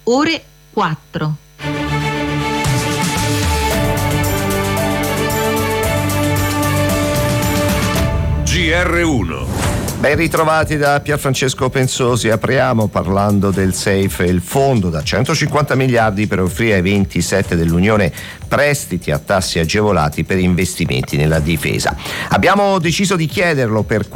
ore 4. GR1. Ben ritrovati da Pierfrancesco Pensosi. Apriamo parlando del SAFE, il fondo da 150 miliardi per offrire ai 27 dell'Unione prestiti a tassi agevolati per investimenti nella difesa. Abbiamo deciso di chiederlo per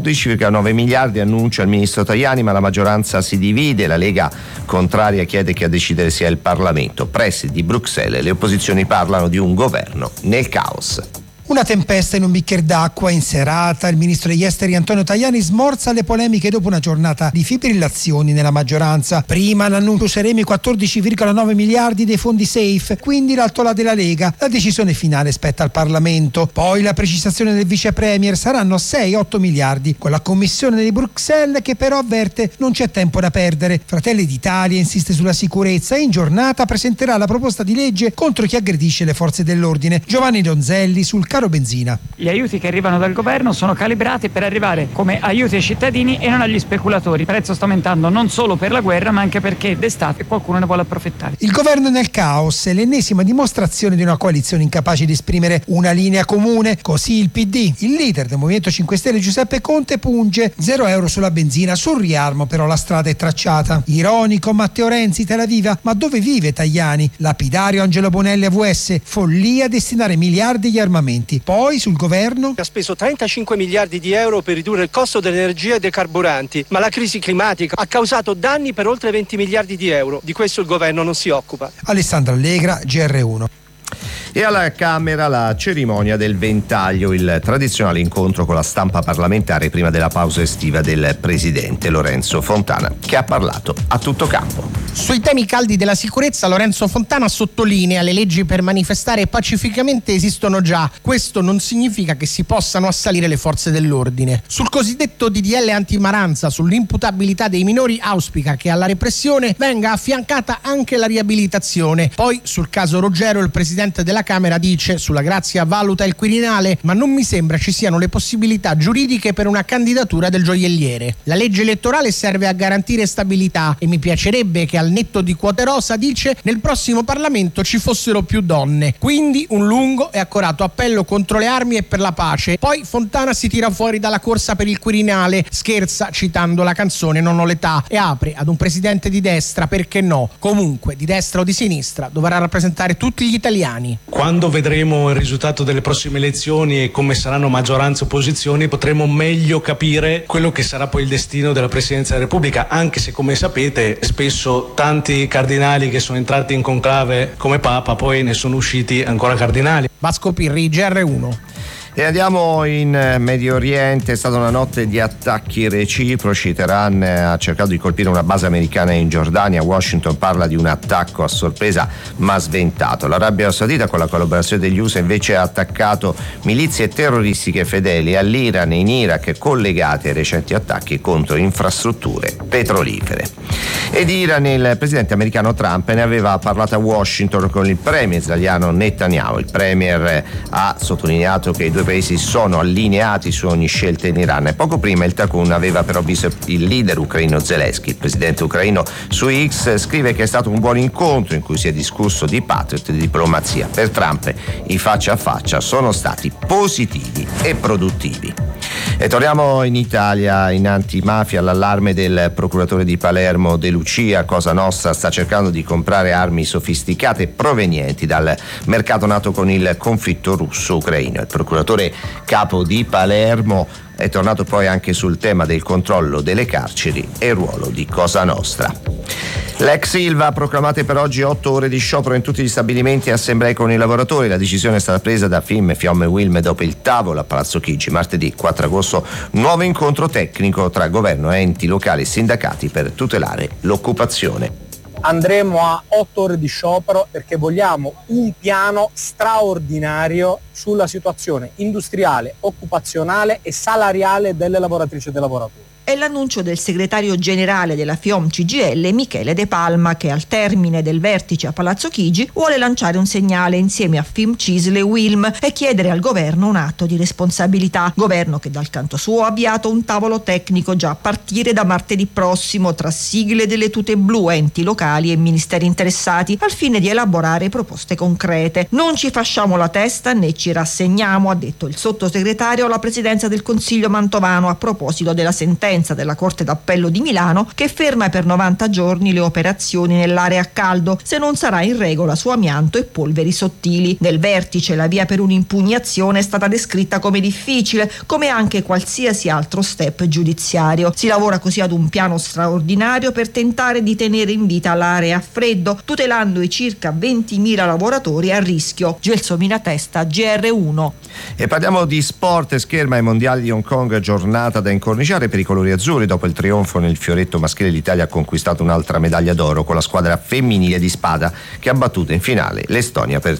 14,9 miliardi, annuncia il ministro Tajani, ma la maggioranza si divide. La Lega contraria chiede che a decidere sia il Parlamento. Prestiti di Bruxelles, le opposizioni parlano di un governo nel caos. Una tempesta in un bicchiere d'acqua in serata. Il ministro degli esteri Antonio Tajani smorza le polemiche dopo una giornata di fibrillazioni nella maggioranza. Prima l'annuncio: useremo i 14,9 miliardi dei fondi SAFE, quindi l'altola della Lega. La decisione finale spetta al Parlamento. Poi la precisazione del vice premier: saranno 6-8 miliardi, con la commissione di Bruxelles che però avverte non c'è tempo da perdere. Fratelli d'Italia insiste sulla sicurezza e in giornata presenterà la proposta di legge contro chi aggredisce le forze dell'ordine. Giovanni Donzelli sul caro benzina. Gli aiuti che arrivano dal governo sono calibrati per arrivare come aiuti ai cittadini e non agli speculatori. Il prezzo sta aumentando non solo per la guerra, ma anche perché d'estate qualcuno ne vuole approfittare. Il governo nel caos è l'ennesima dimostrazione di una coalizione incapace di esprimere una linea comune. Così il PD, il leader del Movimento 5 Stelle Giuseppe Conte, punge 0 euro sulla benzina. Sul riarmo però la strada è tracciata. Ironico Matteo Renzi, Tel Aviv: ma dove vive Tajani? Lapidario Angelo Bonelli, AVS: follia a destinare miliardi agli armamenti. Poi sul governo ha speso 35 miliardi di euro per ridurre il costo dell'energia e dei carburanti, ma la crisi climatica ha causato danni per oltre 20 miliardi di euro. Di questo il governo non si occupa. Alessandra Allegra, GR1. E alla Camera la cerimonia del ventaglio, il tradizionale incontro con la stampa parlamentare prima della pausa estiva del presidente Lorenzo Fontana, che ha parlato a tutto campo. Sui temi caldi della sicurezza, Lorenzo Fontana sottolinea: le leggi per manifestare pacificamente esistono già, questo non significa che si possano assalire le forze dell'ordine. Sul cosiddetto DDL antimaranza, sull'imputabilità dei minori, auspica che alla repressione venga affiancata anche la riabilitazione. Poi sul caso Roggero il presidente della Camera dice: sulla grazia valuta il Quirinale, ma non mi sembra ci siano le possibilità giuridiche per una candidatura del gioielliere. La legge elettorale serve a garantire stabilità e mi piacerebbe che al netto di quote rosa, dice, nel prossimo Parlamento ci fossero più donne. Quindi un lungo e accorato appello contro le armi e per la pace. Poi Fontana si tira fuori dalla corsa per il Quirinale, scherza citando la canzone Non ho l'età e apre ad un presidente di destra, perché no, comunque di destra o di sinistra, dovrà rappresentare tutti gli italiani. Quando vedremo il risultato delle prossime elezioni e come saranno maggioranza e opposizioni, potremo meglio capire quello che sarà poi il destino della Presidenza della Repubblica, anche se, come sapete, spesso tanti cardinali che sono entrati in conclave come Papa poi ne sono usciti ancora cardinali. Vasco Pirri, GR1. E andiamo in Medio Oriente. È stata una notte di attacchi reciproci. Teheran ha cercato di colpire una base americana in Giordania. Washington parla di un attacco a sorpresa ma sventato. L'Arabia Saudita, con la collaborazione degli USA, invece ha attaccato milizie terroristiche fedeli all'Iran e in Iraq collegate ai recenti attacchi contro infrastrutture petrolifere. Ed Iran, il presidente americano Trump ne aveva parlato a Washington con il premier israeliano Netanyahu. Il premier ha sottolineato che i due paesi sono allineati su ogni scelta in Iran. E poco prima il Takun aveva però visto il leader ucraino Zelensky. Il presidente ucraino su X scrive che è stato un buon incontro in cui si è discusso di Patriot e di diplomazia. Per Trump i faccia a faccia sono stati positivi e produttivi. E torniamo in Italia. In antimafia, l'allarme del procuratore di Palermo De Lucia. Cosa Nostra sta cercando di comprare armi sofisticate provenienti dal mercato nato con il conflitto russo-ucraino. Il procuratore capo di Palermo è tornato poi anche sul tema del controllo delle carceri e il ruolo di Cosa Nostra. L'ex Ilva ha proclamato per oggi 8 ore di sciopero in tutti gli stabilimenti e assemblee con i lavoratori. La decisione è stata presa da FIM, FIOM e Wilme dopo il tavolo a Palazzo Chigi. Martedì 4 agosto nuovo incontro tecnico tra governo, enti locali e sindacati per tutelare l'occupazione. Andremo a 8 ore di sciopero perché vogliamo un piano straordinario sulla situazione industriale, occupazionale e salariale delle lavoratrici e dei lavoratori. è l'annuncio del segretario generale della FIOM CGIL Michele De Palma, che al termine del vertice a Palazzo Chigi vuole lanciare un segnale insieme a FIM-CISL e UILM e chiedere al governo un atto di responsabilità. Governo che dal canto suo ha avviato un tavolo tecnico già a partire da martedì prossimo tra sigle delle tute blu, enti locali e ministeri interessati, al fine di elaborare proposte concrete. Non ci fasciamo la testa né ci rassegniamo, ha detto il sottosegretario alla presidenza del Consiglio mantovano a proposito della sentenza della Corte d'Appello di Milano che ferma per 90 giorni le operazioni nell'area a caldo se non sarà in regola su amianto e polveri sottili. Nel vertice la via per un'impugnazione è stata descritta come difficile, come anche qualsiasi altro step giudiziario. Si lavora così ad un piano straordinario per tentare di tenere in vita l'area a freddo, tutelando i circa 20.000 lavoratori a rischio. Gelsomina Testa, GR1. E parliamo di sport e scherma ai mondiali di Hong Kong, giornata da incorniciare per i colori azzurri. Dopo il trionfo nel fioretto maschile, l'Italia ha conquistato un'altra medaglia d'oro con la squadra femminile di spada che ha battuto in finale l'Estonia per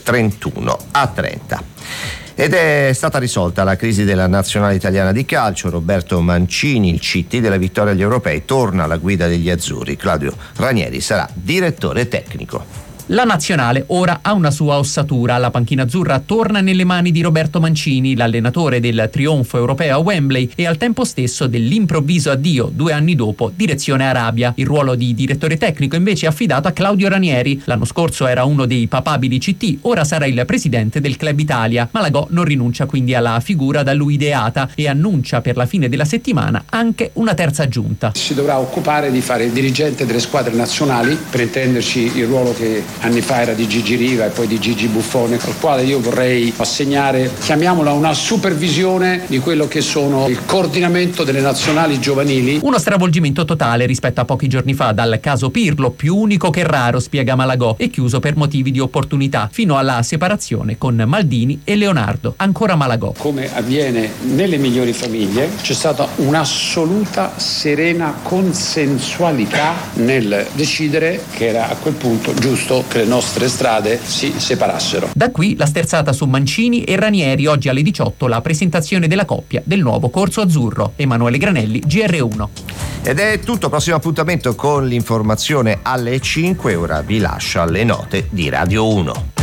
31-30. Ed è stata risolta la crisi della nazionale italiana di calcio. Roberto Mancini, il CT della vittoria agli europei, torna alla guida degli azzurri. Claudio Ranieri sarà direttore tecnico. La nazionale ora ha una sua ossatura. La panchina azzurra torna nelle mani di Roberto Mancini, l'allenatore del trionfo europeo a Wembley e al tempo stesso dell'improvviso addio 2 anni dopo direzione Arabia. Il ruolo di direttore tecnico invece è affidato a Claudio Ranieri. L'anno scorso era uno dei papabili CT, ora sarà il presidente del Club Italia. Malagò non rinuncia quindi alla figura da lui ideata e annuncia per la fine della settimana anche una terza giunta. Si dovrà occupare di fare il dirigente delle squadre nazionali, per intenderci il ruolo che anni fa era di Gigi Riva e poi di Gigi Buffone, al quale io vorrei assegnare, chiamiamola, una supervisione di quello che sono il coordinamento delle nazionali giovanili. Uno stravolgimento totale rispetto a pochi giorni fa, dal caso Pirlo, più unico che raro, spiega Malagò, e chiuso per motivi di opportunità, fino alla separazione con Maldini e Leonardo. Ancora Malagò. Come avviene nelle migliori famiglie, c'è stata un'assoluta serena consensualità nel decidere che era a quel punto giusto che le nostre strade si separassero. Da qui la sterzata su Mancini e Ranieri. Oggi alle 18 la presentazione della coppia del nuovo corso azzurro. Emanuele Granelli, GR1. Ed è tutto, prossimo appuntamento con l'informazione alle 5. Ora vi lascio alle note di Radio 1.